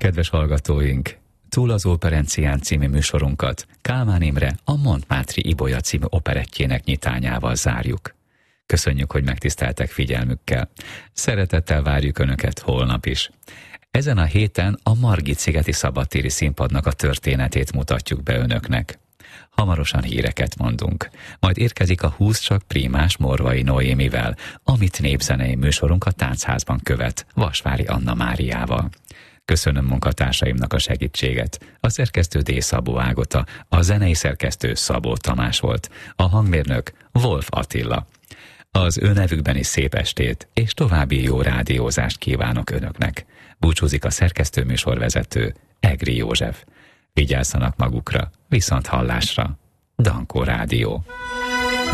Kedves hallgatóink, Túl az Operencián című műsorunkat Kálmán Imre a Montmartre Ibolya című operettjének nyitányával zárjuk. Köszönjük, hogy megtiszteltek figyelmükkel. Szeretettel várjuk Önöket holnap is. Ezen a héten a Margit-szigeti szabadtéri színpadnak a történetét mutatjuk be Önöknek. Hamarosan híreket mondunk. Majd érkezik a 20 csak prímás Morvai Noémivel, amit népzenei műsorunk a Táncházban követ, Vasvári Anna Máriával. Köszönöm munkatársaimnak a segítséget. A szerkesztő D. Szabó Ágota, a zenei szerkesztő Szabó Tamás volt, a hangmérnök Wolf Attila. Az ő nevükben is szép estét és további jó rádiózást kívánok Önöknek. Búcsúzik a szerkesztő műsorvezető Egri József. Vigyázzanak magukra, viszont hallásra. Dankó Rádió.